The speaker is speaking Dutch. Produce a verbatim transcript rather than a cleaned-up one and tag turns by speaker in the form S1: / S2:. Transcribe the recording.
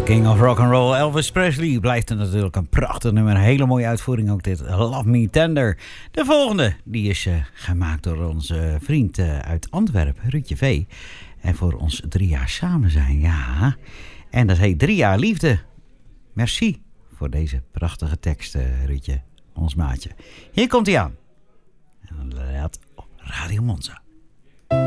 S1: King of Rock and Roll, Elvis Presley, blijft er natuurlijk een prachtig nummer. Een hele mooie uitvoering ook dit. Love Me Tender. De volgende, die is uh, gemaakt door onze vriend uh, uit Antwerpen, Ruudje V. En voor ons drie jaar samen zijn, ja. En dat heet Drie jaar liefde. Merci voor deze prachtige tekst, uh, Ruudje, ons maatje. Hier komt hij aan. En dat op Radio Monza.